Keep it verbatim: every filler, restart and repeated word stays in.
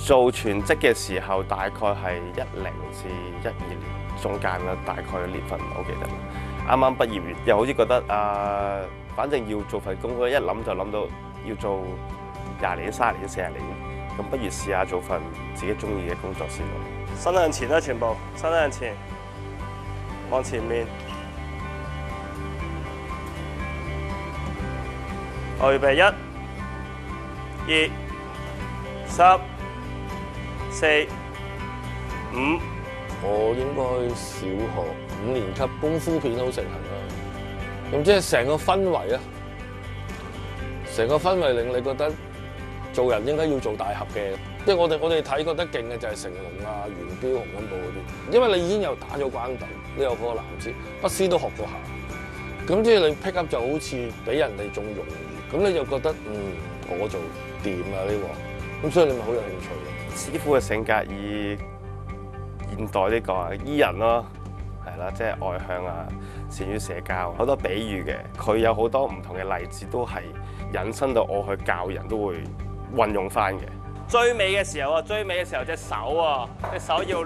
做全職嘅時候，大概係一零至一二年中間啦，大概嘅年份我記得。啱啱畢業完，又好似覺得啊，反正要做份工，一諗就諗到要做廿年、三十年、四十年，咁不如試下做份自己中意嘅工作先咯。 身向前啦，全部身向前，望前面。我預備一、二、三、四、五。 我應該小學五年級功夫片好盛行啦，咁即係成個氛圍啊，成個氛圍令你覺得做人應該要做大俠嘅，即係我哋我哋睇覺得勁嘅就係成龍啊、元彪、洪金寶嗰啲，因為你已經有打咗關鬥，你有個藍字，不思都學過下，咁即係你 pick up 就好似比人哋仲容易，咁你就覺得嗯我做掂啊呢個，咁所以你咪好有興趣咯。 師傅嘅性格以現代呢個啊醫人咯，係啦，即係外向啊，善於社交，好多比喻嘅，佢有好多唔同嘅例子都係引申到我去教人都會運用翻嘅。 追尾嘅時候啊，追尾嘅時候隻手啊，隻手要